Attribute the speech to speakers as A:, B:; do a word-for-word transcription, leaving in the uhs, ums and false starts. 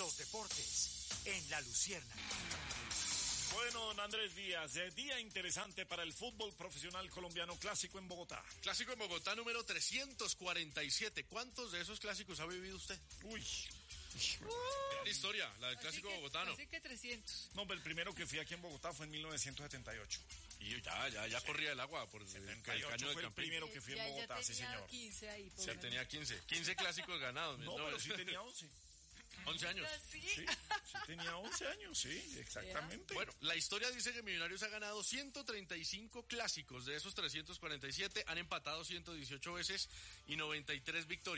A: los deportes en La Luciérnaga.
B: Bueno, don Andrés Díaz, eh, día interesante para el fútbol profesional colombiano, clásico en Bogotá.
C: Clásico en Bogotá número trescientos cuarenta y siete. ¿Cuántos de esos clásicos ha vivido usted?
B: Uy.
C: La historia, la del clásico
D: que,
C: bogotano.
D: Así que trescientos.
B: No, pero el primero que fui aquí en Bogotá fue en mil novecientos setenta y ocho.
C: Y ya, ya, ya corría el agua por el,
B: setenta y
C: el
B: ocho
C: caño
B: fue
C: de
B: el primero que fui
D: ya,
B: en Bogotá,
D: ya
B: sí
D: tenía
B: señor.
D: quince ahí.
C: Sí, tenía quince. quince clásicos ganados.
B: No, pero sí tenía once.
C: once años.
D: ¿Sí?
B: Sí, sí tenía once años, sí, exactamente.
C: Bueno, la historia dice que Millonarios ha ganado ciento treinta y cinco clásicos. De esos trescientos cuarenta y siete han empatado ciento dieciocho veces y noventa y tres victorias.